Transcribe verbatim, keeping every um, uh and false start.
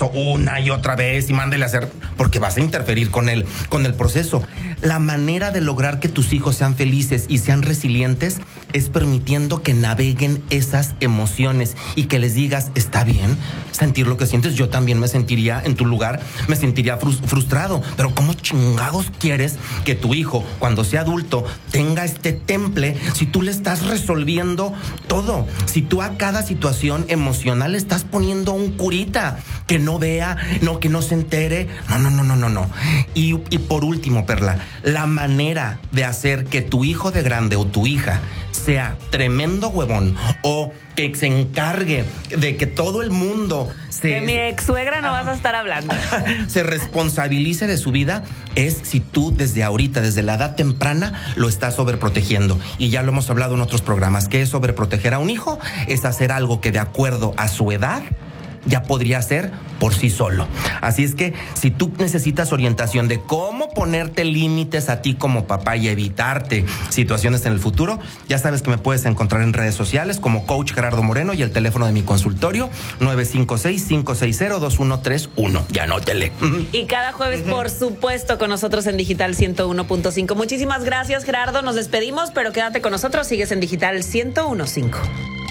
eso una y otra vez y mándele a hacer, porque vas a interferir con el, con el proceso. La manera de lograr que tus hijos sean felices y sean resilientes es permitiendo que naveguen esas emociones y que les digas, está bien sentir lo que sientes. Yo también me sentiría en tu lugar, me sentiría frustrado, pero ¿cómo chingados quieres que tu hijo, cuando sea adulto, tenga este temple si tú le estás resolviendo todo? Si tú a cada situación emocional le estás poniendo un curita que no vea, no, que no se entere. No, no, no, no, no, no. Y, y por último, Perla, la manera de hacer que tu hijo de grande o tu hija sea tremendo huevón o que se encargue de que todo el mundo se... De mi ex suegra no vas a estar hablando. Se responsabilice de su vida es si tú desde ahorita, desde la edad temprana, lo estás sobreprotegiendo. Y ya lo hemos hablado en otros programas. ¿Qué es sobreproteger a un hijo? Es hacer algo que de acuerdo a su edad ya podría ser por sí solo. Así es que si tú necesitas orientación de cómo ponerte límites a ti como papá y evitarte situaciones en el futuro, ya sabes que me puedes encontrar en redes sociales como Coach Gerardo Moreno y el teléfono de mi consultorio nueve cinco seis, cinco seis cero, dos uno tres uno. Ya anótele. Y cada jueves, por supuesto, con nosotros en Digital ciento uno punto cinco. Muchísimas gracias, Gerardo. Nos despedimos, pero quédate con nosotros. Sigues en Digital ciento uno punto cinco.